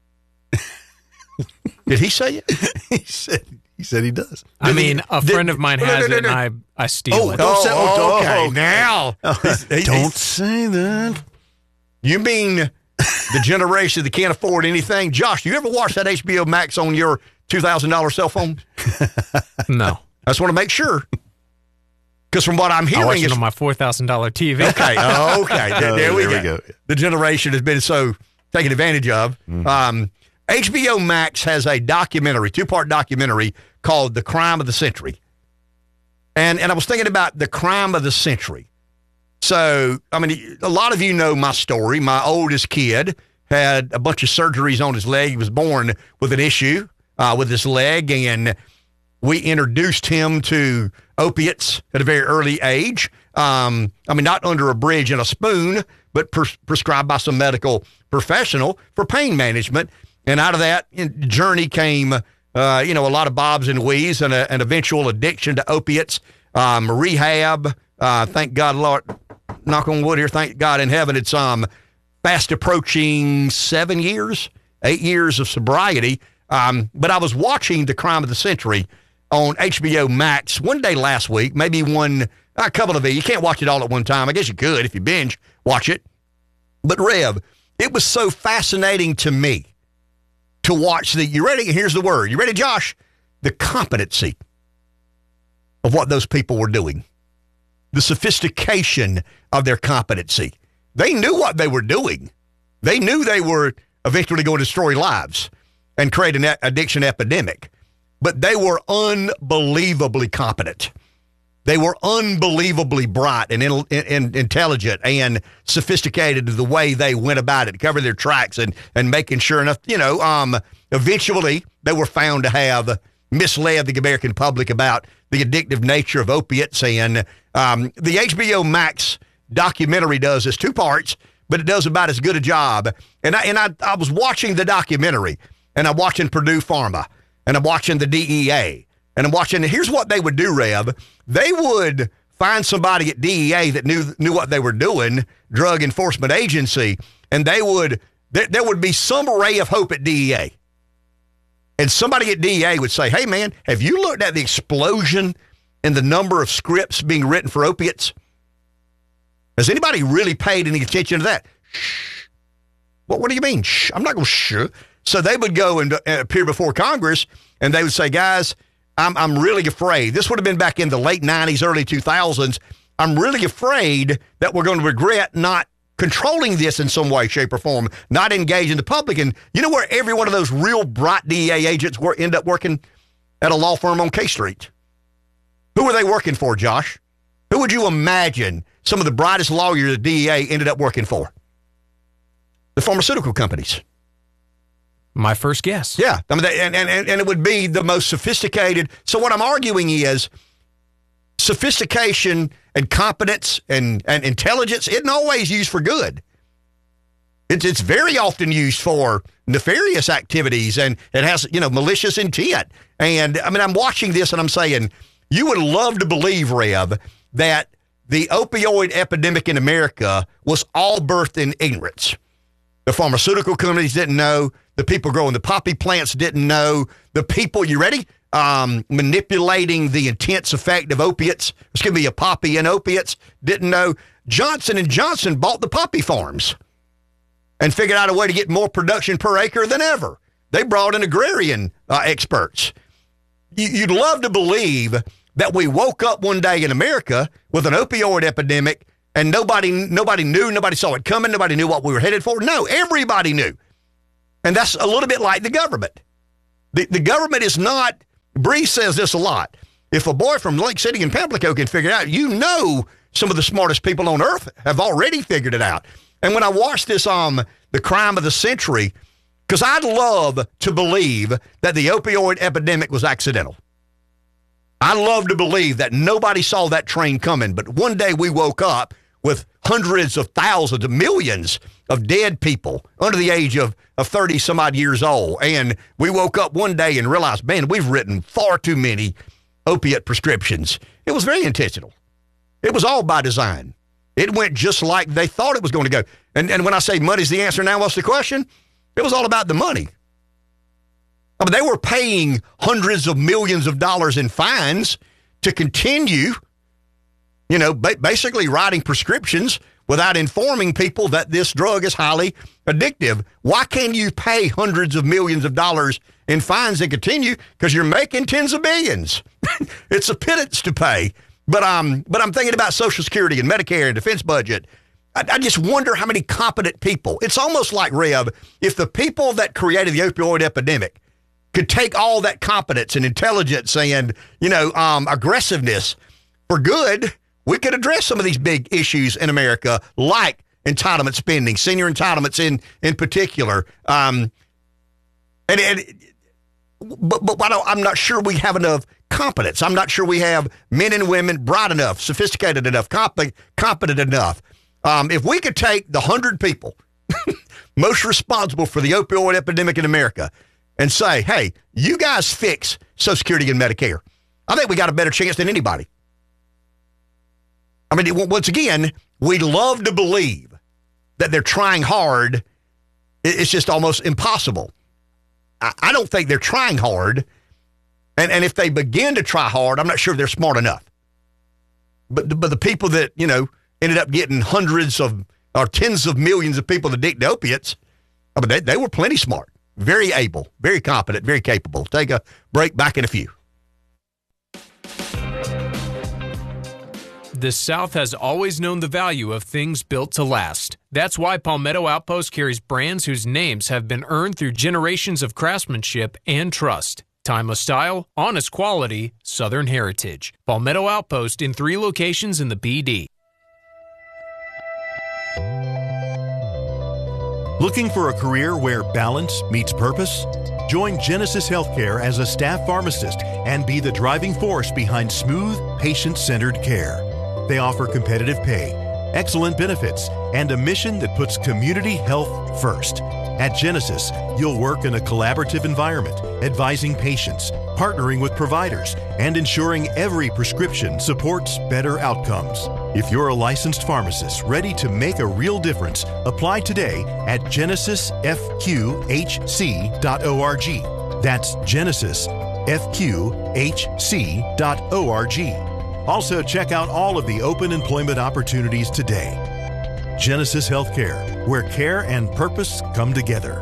Did he say it? He said he does. A friend of mine has it, and I steal it. Okay. Now. Don't say that. You mean the generation that can't afford anything? Josh, you ever watch that HBO Max on your $2,000 cell phone? No. I just want to make sure. Because from what I'm hearing, I watch it on my $4,000 TV. Okay. There we go. The generation has been so taken advantage of. Mm-hmm. HBO Max has a documentary, 2-part documentary called The Crime of the Century. And I was thinking about the crime of the century. So, I mean, a lot of you know my story. My oldest kid had a bunch of surgeries on his leg. He was born with an issue with his leg, and we introduced him to opiates at a very early age. Not under a bridge and a spoon, but prescribed by some medical professional for pain management. And out of that journey came, a lot of bobs and weaves and an eventual addiction to opiates, rehab. Thank God, Lord, knock on wood here, thank God in heaven, it's fast approaching 8 years of sobriety. But I was watching The Crime of the Century on HBO Max one day last week, maybe a couple of it. You can't watch it all at one time. I guess you could if you binge watch it. But Rev, it was so fascinating to me to watch you ready? Here's the word. You ready, Josh? The competency of what those people were doing. The sophistication of their competency. They knew what they were doing. They knew they were eventually going to destroy lives and create an addiction epidemic. But they were unbelievably competent. They were unbelievably bright and intelligent and sophisticated in the way they went about it, covering their tracks and making sure enough, eventually they were found to have misled the American public about the addictive nature of opiates. And the HBO Max documentary does this 2 parts, but it does about as good a job. And I was watching the documentary, and I'm watching Purdue Pharma, and I'm watching the DEA. And I'm watching, here's what they would do, Rev. They would find somebody at DEA that knew what they were doing, Drug Enforcement Agency, and there would be some ray of hope at DEA. And somebody at DEA would say, hey, man, have you looked at the explosion in the number of scripts being written for opiates? Has anybody really paid any attention to that? Shh. What do you mean? Shh. I'm not going to shh. So they would go and appear before Congress, and they would say, guys, I'm really afraid. This would have been back in the late 90s, early 2000s. I'm really afraid that we're going to regret not controlling this in some way, shape, or form, not engaging the public. And you know where every one of those real bright DEA agents end up working? At a law firm on K Street. Who were they working for, Josh? Who would you imagine some of the brightest lawyers at DEA ended up working for? The pharmaceutical companies. My first guess. Yeah. I mean, and it would be the most sophisticated. So what I'm arguing is sophistication and competence and intelligence isn't always used for good. It's very often used for nefarious activities, and it has, malicious intent. And I mean, I'm watching this and I'm saying, you would love to believe, Rev, that the opioid epidemic in America was all birthed in ignorance. The pharmaceutical companies didn't know. The people growing the poppy plants didn't know. The people, you ready? Manipulating the intense effect of opiates. It's going to be a poppy and opiates. Didn't know. Johnson & Johnson bought the poppy farms and figured out a way to get more production per acre than ever. They brought in agrarian experts. You'd love to believe that we woke up one day in America with an opioid epidemic and nobody knew, nobody saw it coming, nobody knew what we were headed for. No, everybody knew. And that's a little bit like the government. The government is not, Bree says this a lot. If a boy from Lake City and Pamplico can figure it out, some of the smartest people on earth have already figured it out. And when I watched this The Crime of the Century, because I'd love to believe that the opioid epidemic was accidental. I love to believe that nobody saw that train coming, but one day we woke up with hundreds of thousands of millions of dead people under the age of 30 some odd years old. And we woke up one day and realized, man, we've written far too many opiate prescriptions. It was very intentional. It was all by design. It went just like they thought it was going to go. And when I say money's the answer now, what's the question? It was all about the money. I mean, they were paying hundreds of millions of dollars in fines to continue, basically writing prescriptions without informing people that this drug is highly addictive. Why can't you pay hundreds of millions of dollars in fines and continue? Because you're making tens of billions. It's a pittance to pay. But I'm thinking about Social Security and Medicare and defense budget. I just wonder how many competent people. It's almost like, Rev, if the people that created the opioid epidemic could take all that competence and intelligence and, aggressiveness for good, we could address some of these big issues in America, like entitlement spending, senior entitlements in particular. But I'm not sure we have enough competence. I'm not sure we have men and women bright enough, sophisticated enough, competent enough. If we could take the 100 people most responsible for the opioid epidemic in America and say, hey, you guys fix Social Security and Medicare, I think we got a better chance than anybody. I mean, once again, we love to believe that they're trying hard. It's just almost impossible. I don't think they're trying hard. And if they begin to try hard, I'm not sure they're smart enough. But the people that, ended up getting hundreds of or tens of millions of people addicted to opiates, I mean, they were plenty smart, very able, very competent, very capable. Take a break, back in a few. The South has always known the value of things built to last. That's why Palmetto Outpost carries brands whose names have been earned through generations of craftsmanship and trust. Timeless style, honest quality, Southern heritage. Palmetto Outpost in 3 locations in the BD. Looking for a career where balance meets purpose? Join Genesis Healthcare as a staff pharmacist and be the driving force behind smooth, patient-centered care. They offer competitive pay, excellent benefits, and a mission that puts community health first. At Genesis, you'll work in a collaborative environment, advising patients, partnering with providers, and ensuring every prescription supports better outcomes. If you're a licensed pharmacist ready to make a real difference, apply today at genesisfqhc.org. That's genesisfqhc.org. Also, check out all of the open employment opportunities today. Genesis Healthcare, where care and purpose come together.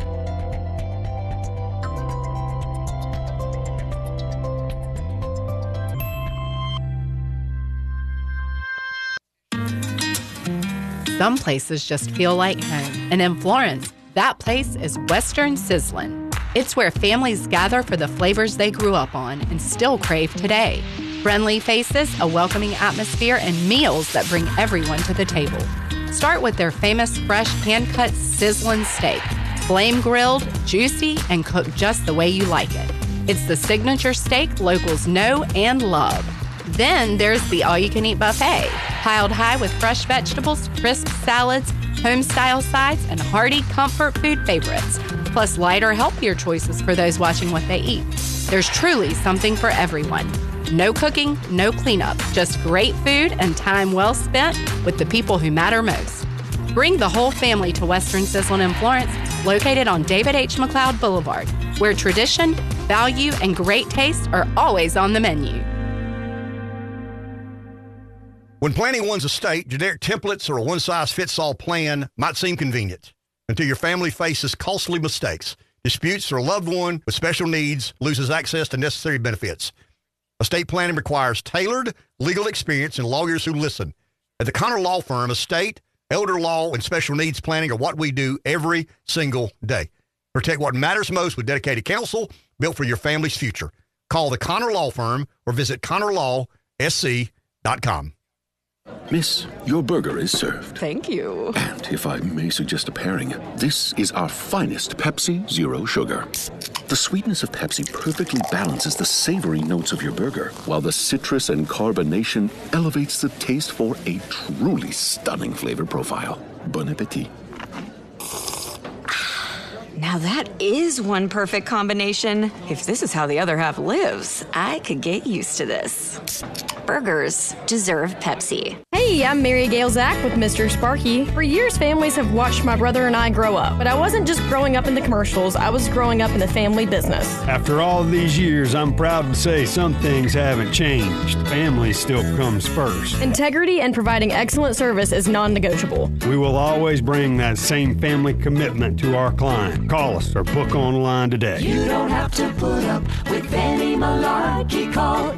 Some places just feel like home. And in Florence, that place is Western Sizzlin'. It's where families gather for the flavors they grew up on and still crave today. Friendly faces, a welcoming atmosphere, and meals that bring everyone to the table. Start with their famous fresh hand-cut sizzlin' steak. Flame grilled, juicy, and cooked just the way you like it. It's the signature steak locals know and love. Then there's the all-you-can-eat buffet, piled high with fresh vegetables, crisp salads, home-style sides, and hearty comfort food favorites, plus lighter, healthier choices for those watching what they eat. There's truly something for everyone. No cooking, no cleanup, just great food and time well spent with the people who matter most. Bring the whole family to Western Sizzlin' in Florence, located on David H. McLeod Boulevard, where tradition, value, and great taste are always on the menu. When planning one's estate, generic templates or a one-size-fits-all plan might seem convenient until your family faces costly mistakes, disputes, or a loved one with special needs loses access to necessary benefits. Estate planning requires tailored legal experience and lawyers who listen. At the Connor Law Firm, estate, elder law, and special needs planning are what we do every single day. Protect what matters most with dedicated counsel built for your family's future. Call the Connor Law Firm or visit ConnorLawSC.com. Miss, your burger is served. Thank you. And if I may suggest a pairing, this is our finest Pepsi Zero Sugar. The sweetness of Pepsi perfectly balances the savory notes of your burger, while the citrus and carbonation elevates the taste for a truly stunning flavor profile. Bon appetit. Now that is one perfect combination. If this is how the other half lives, I could get used to this. Burgers deserve Pepsi. Hey, I'm Mary Gail Zach with Mr. Sparky. For years, families have watched my brother and I grow up. But I wasn't just growing up in the commercials, I was growing up in the family business. After all these years, I'm proud to say some things haven't changed. Family still comes first. Integrity and providing excellent service is non-negotiable. We will always bring that same family commitment to our client. Call us or book online today. You don't have to put up with any malarkey. Call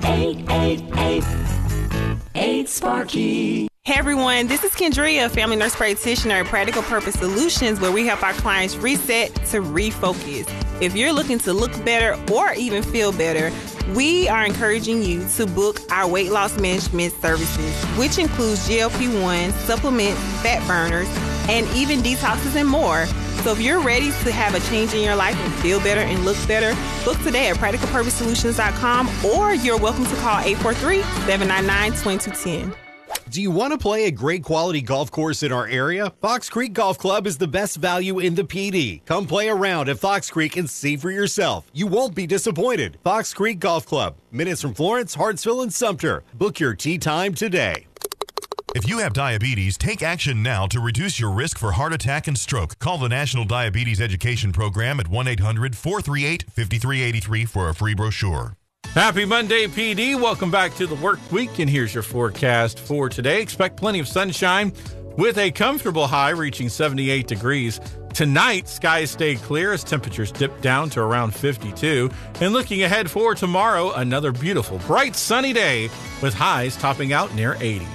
888-8-SPARKY. Hey everyone, this is Kendria, family nurse practitioner at Practical Purpose Solutions, where we help our clients reset to refocus. If you're looking to look better or even feel better, we are encouraging you to book our weight loss management services, which includes GLP-1, supplements, fat burners, and even detoxes and more. So if you're ready to have a change in your life and feel better and look better, book today at practicalpurposesolutions.com, or you're welcome to call 843-799-2210. Do you want to play a great quality golf course in our area? Fox Creek Golf Club is the best value in the PD. Come play around at Fox Creek and see for yourself. You won't be disappointed. Fox Creek Golf Club, minutes from Florence, Hartsville, and Sumter. Book your tee time today. If you have diabetes, take action now to reduce your risk for heart attack and stroke. Call the National Diabetes Education Program at 1-800-438-5383 for a free brochure. Happy Monday, PD. Welcome back to the work week, and here's your forecast for today. Expect plenty of sunshine with a comfortable high reaching 78 degrees. Tonight, skies stay clear as temperatures dip down to around 52. And looking ahead for tomorrow, another beautiful, bright, sunny day with highs topping out near 80.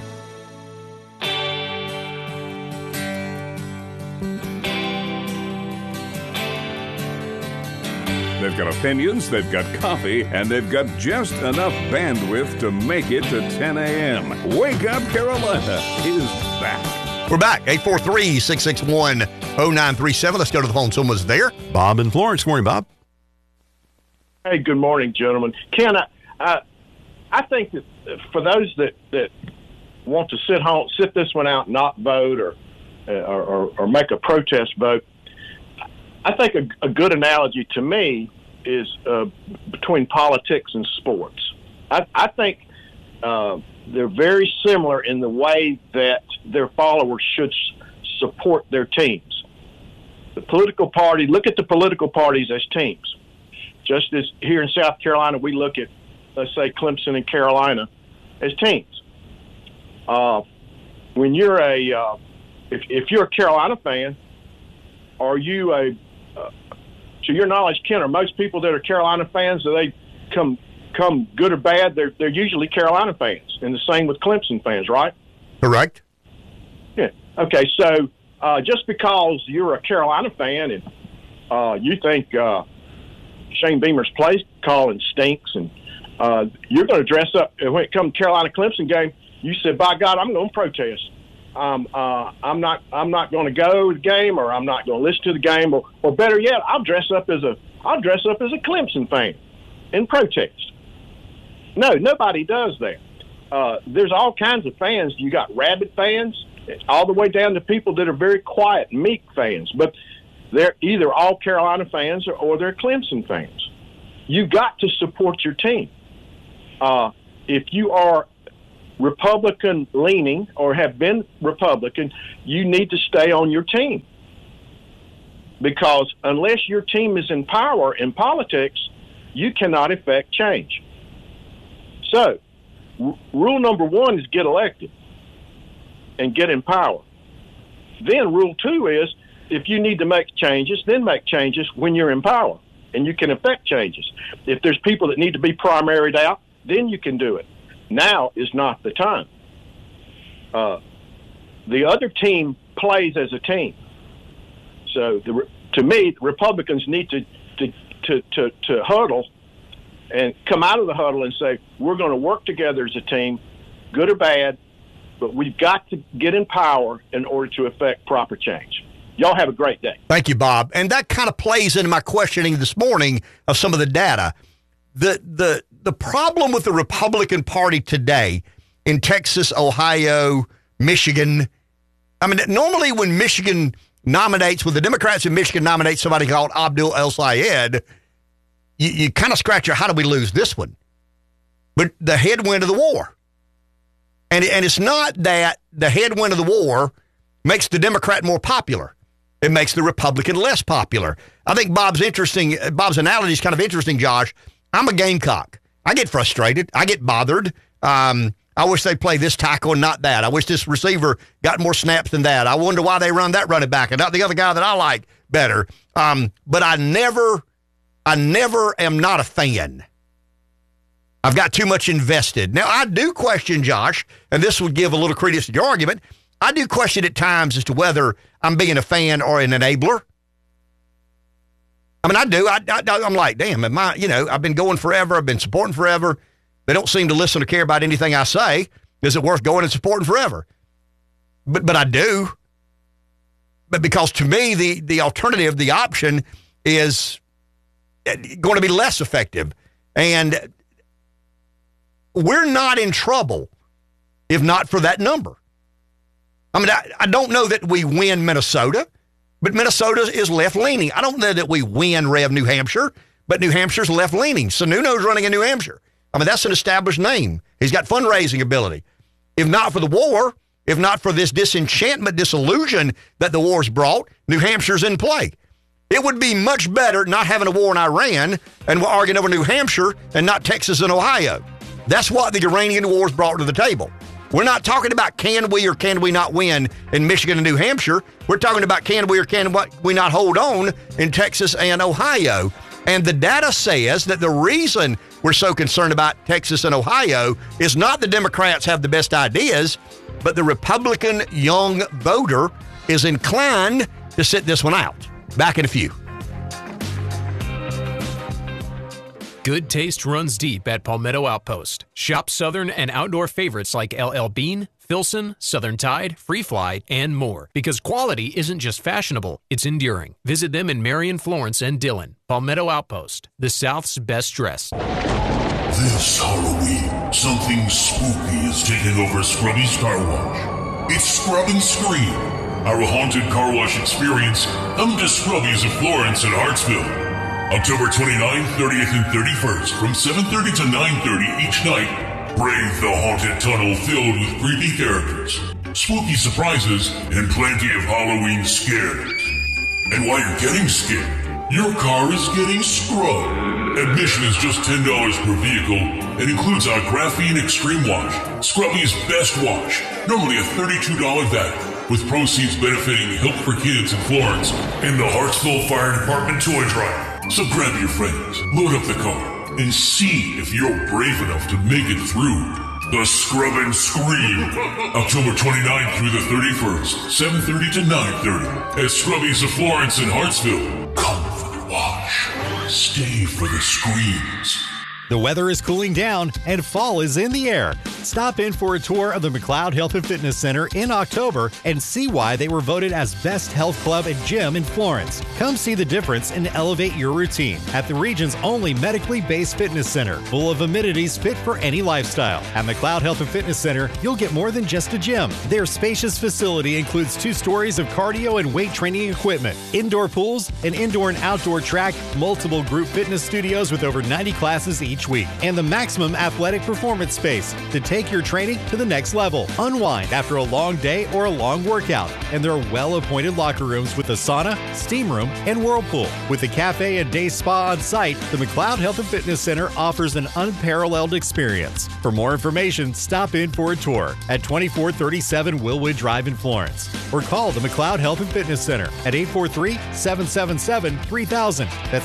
They've got opinions, they've got coffee, and they've got just enough bandwidth to make it to 10 a.m. Wake Up Carolina is back. We're back. 843-661-0937. Let's go to the phone. Someone's there. Bob in Florence. Good morning, Bob. Hey, good morning, gentlemen. Ken, I think that for those that want to sit this one out, and not vote or make a protest vote, I think a good analogy to me is between politics and sports. I think they're very similar in the way that their followers should support their teams. The political party, look at the political parties as teams. Just as here in South Carolina, we look at, let's say, Clemson and Carolina as teams. When you're if you're a Carolina fan, are you to your knowledge, Ken, are most people that are Carolina fans, do they come good or bad? They're usually Carolina fans, and the same with Clemson fans, right? Correct. Yeah. Okay. So just because you're a Carolina fan and you think Shane Beamer's play calling stinks, and you're going to dress up when it comes to Carolina Clemson game, you said, "By God, I'm going to protest." I'm not going to go to the game, or I'm not going to listen to the game, or better yet, I'll dress up as a Clemson fan in protest. No, nobody does that. There's all kinds of fans. You got rabid fans, all the way down to people that are very quiet, meek fans. But they're either all Carolina fans or they're Clemson fans. You got to support your team. If you are Republican leaning or have been Republican, you need to stay on your team. Because unless your team is in power in politics, you cannot effect change. So, rule number one is get elected and get in power. Then rule two is, if you need to make changes, then make changes when you're in power, and you can effect changes. If there's people that need to be primaried out, then you can do it. Now is not the time. The other team plays as a team. So, to me, Republicans need to huddle and come out of the huddle and say, we're going to work together as a team, good or bad, but we've got to get in power in order to effect proper change. Y'all have a great day. Thank you, Bob. And that kind of plays into my questioning this morning of some of the data. The problem with the Republican Party today in Texas, Ohio, Michigan, I mean, normally when Michigan nominates, when the Democrats in Michigan nominate somebody called Abdul El-Sayed, you kind of scratch your, how do we lose this one? But the headwind of the war. And it's not that the headwind of the war makes the Democrat more popular. It makes the Republican less popular. I think Bob's analogy is kind of interesting, Josh. I'm a Gamecock. I get frustrated. I get bothered. I wish they'd play this tackle and not that. I wish this receiver got more snaps than that. I wonder why they run that running back and not the other guy that I like better. But I never am not a fan. I've got too much invested. Now, I do question, Josh, and this would give a little credence to your argument, I do question at times as to whether I'm being a fan or an enabler. I mean, I do. I'm like, damn, I've been going forever. I've been supporting forever. They don't seem to listen or care about anything I say. Is it worth going and supporting forever? But I do. But because to me, the alternative, the option is going to be less effective. And we're not in trouble if not for that number. I mean, I don't know that we win Minnesota, but Minnesota is left-leaning. I don't know that we win Rev New Hampshire, but New Hampshire's left-leaning. Sununu's running in New Hampshire. I mean, that's an established name. He's got fundraising ability. If not for the war, if not for this disenchantment, disillusion that the war's brought, New Hampshire's in play. It would be much better not having a war in Iran and we're arguing over New Hampshire and not Texas and Ohio. That's what the Iranian war's brought to the table. We're not talking about can we or can we not win in Michigan and New Hampshire. We're talking about can we or can we not hold on in Texas and Ohio. And the data says that the reason we're so concerned about Texas and Ohio is not the Democrats have the best ideas, but the Republican young voter is inclined to sit this one out. Back in a few. Good taste runs deep at Palmetto Outpost. Shop Southern and outdoor favorites like LL Bean, Filson, Southern Tide, Free Fly, and more. Because quality isn't just fashionable, it's enduring. Visit them in Marion, Florence, and Dillon. Palmetto Outpost, the South's best dressed. This Halloween, something spooky is taking over Scrubby's Car Wash. It's Scrub and Scream, our haunted car wash experience. Come to Scrubby's of Florence and Hartsville. October 29th, 30th, and 31st from 7:30 to 9:30 each night. Brave the haunted tunnel filled with creepy characters, spooky surprises, and plenty of Halloween scares. And while you're getting scared, your car is getting scrubbed. Admission is just $10 per vehicle and includes our Graphene Extreme Wash, Scrubby's Best Wash, normally a $32 value, with proceeds benefiting Help for Kids in Florence and the Hartsville Fire Department Toy Drive. So grab your friends, load up the car, and see if you're brave enough to make it through the Scrub and Scream. October 29th through the 31st, 7:30 to 9:30 at Scrubby's of Florence and Hartsville. Come for the wash. Stay for the screams. The weather is cooling down and fall is in the air. Stop in for a tour of the McLeod Health and Fitness Center in October and see why they were voted as best health club and gym in Florence. Come see the difference and elevate your routine at the region's only medically based fitness center, full of amenities fit for any lifestyle. At McLeod Health and Fitness Center, you'll get more than just a gym. Their spacious facility includes 2 stories of cardio and weight training equipment, indoor pools, an indoor and outdoor track, multiple group fitness studios with over 90 classes each week, and the maximum athletic performance space to take your training to the next level. Unwind after a long day or a long workout, and there are well-appointed locker rooms with a sauna, steam room, and whirlpool. With a cafe and day spa on site, the McLeod Health and Fitness Center offers an unparalleled experience. For more information, stop in for a tour at 2437 Willwood Drive in Florence, or call the McLeod Health and Fitness Center at 843-777-3000. That's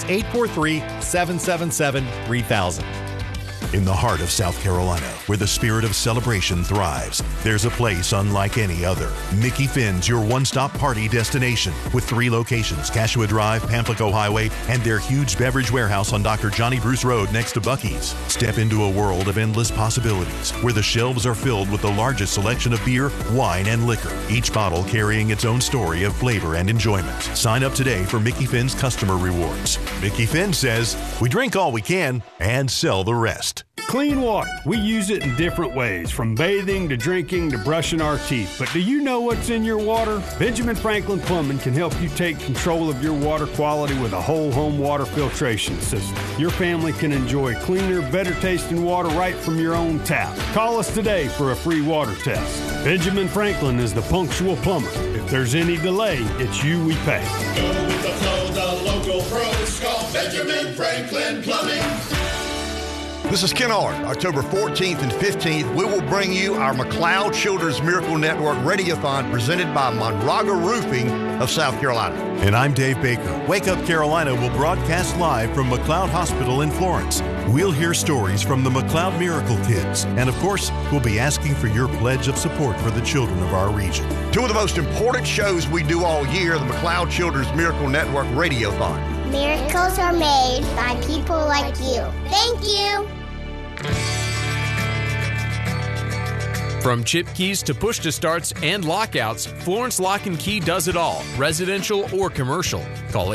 843-777-3000. In the heart of South Carolina, where the spirit of celebration thrives, there's a place unlike any other. Mickey Finn's your one-stop party destination with 3 locations, Cashua Drive, Pamplico Highway, and their huge beverage warehouse on Dr. Johnny Bruce Road next to Buc-ee's. Step into a world of endless possibilities where the shelves are filled with the largest selection of beer, wine, and liquor, each bottle carrying its own story of flavor and enjoyment. Sign up today for Mickey Finn's customer rewards. Mickey Finn says, we drink all we can and sell the rest. Clean water. We use it in different ways, from bathing to drinking to brushing our teeth. But do you know what's in your water? Benjamin Franklin Plumbing can help you take control of your water quality with a whole home water filtration system. Your family can enjoy cleaner, better tasting water right from your own tap. Call us today for a free water test. Benjamin Franklin is the punctual plumber. If there's any delay, it's you we pay. Go with the flow, the local pros. Call Benjamin Franklin Plumbing. This is Ken Ard. October 14th and 15th, we will bring you our McLeod Children's Miracle Network Radiothon presented by Monraga Roofing of South Carolina. And I'm Dave Baker. Wake Up Carolina will broadcast live from McLeod Hospital in Florence. We'll hear stories from the McLeod Miracle Kids. And of course, we'll be asking for your pledge of support for the children of our region. 2 of the most important shows we do all year, the McLeod Children's Miracle Network Radiothon. Miracles are made by people like you. Thank you. From chip keys to push-to-starts and lockouts, Florence Lock & Key does it all, residential or commercial. Call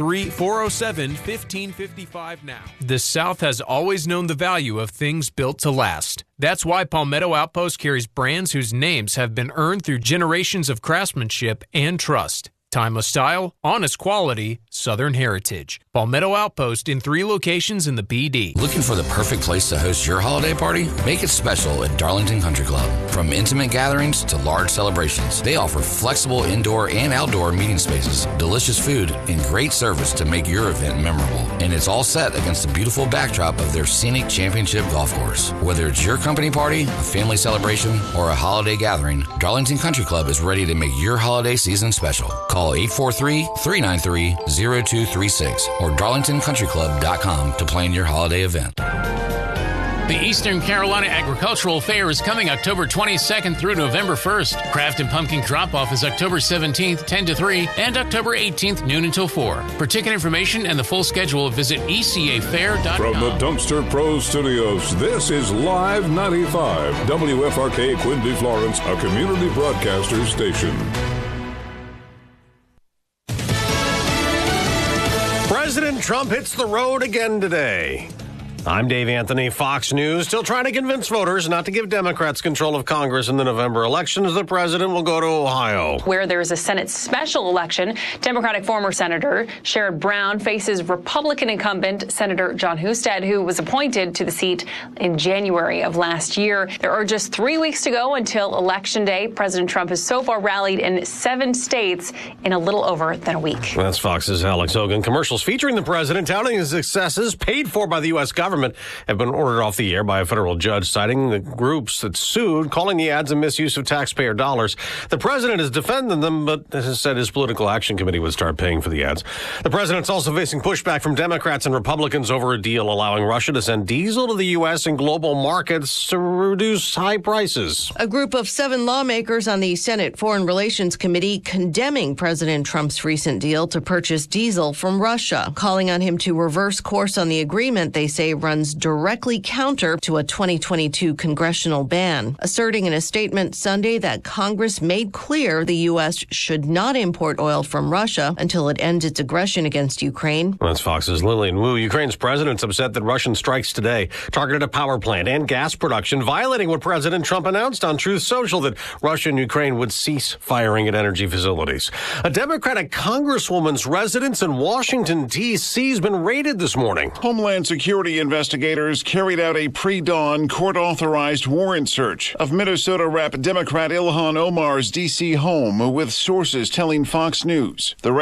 843-407-1555 now. The South has always known the value of things built to last. That's why Palmetto Outpost carries brands whose names have been earned through generations of craftsmanship and trust. Timeless style, honest quality, Southern heritage. Palmetto Outpost in 3 locations in the BD. Looking for the perfect place to host your holiday party? Make it special at Darlington Country Club. From intimate gatherings to large celebrations, they offer flexible indoor and outdoor meeting spaces, delicious food, and great service to make your event memorable. And it's all set against the beautiful backdrop of their scenic championship golf course. Whether it's your company party, a family celebration, or a holiday gathering, Darlington Country Club is ready to make your holiday season special. Call 843-393-0236 or darlingtoncountryclub.com to plan your holiday event. The Eastern Carolina Agricultural Fair is coming October 22nd through November 1st. Craft and pumpkin drop-off is October 17th, 10 to 3, and October 18th, noon until 4. For ticket information and the full schedule, visit ecafair.com. From the Dumpster Pros Studios, this is Live 95, WFRK Quinby, Florence, a community broadcaster station. President Trump hits the road again today. I'm Dave Anthony, Fox News, still trying to convince voters not to give Democrats control of Congress in the November elections. The president will go to Ohio, where there's a Senate special election. Democratic former Senator Sherrod Brown faces Republican incumbent Senator John Husted, who was appointed to the seat in January of last year. There are just 3 weeks to go until Election Day. President Trump has so far rallied in 7 states in a little over than a week. That's Fox's Alex Hogan. Commercials featuring the president touting his successes paid for by the U.S. government have been ordered off the air by a federal judge, citing the groups that sued, calling the ads a misuse of taxpayer dollars. The president has defended them, but has said his political action committee would start paying for the ads. The president's also facing pushback from Democrats and Republicans over a deal allowing Russia to send diesel to the U.S. and global markets to reduce high prices. A group of 7 lawmakers on the Senate Foreign Relations Committee condemning President Trump's recent deal to purchase diesel from Russia, calling on him to reverse course on the agreement they say runs directly counter to a 2022 congressional ban, asserting in a statement Sunday that Congress made clear the U.S. should not import oil from Russia until it ends its aggression against Ukraine. That's Fox's Lillian Wu. Ukraine's president's upset that Russian strikes today targeted a power plant and gas production, violating what President Trump announced on Truth Social, that Russia and Ukraine would cease firing at energy facilities. A Democratic congresswoman's residence in Washington, D.C. has been raided this morning. Homeland Security investigators carried out a pre-dawn court-authorized warrant search of Minnesota Rep. Democrat Ilhan Omar's D.C. home, with sources telling Fox News. The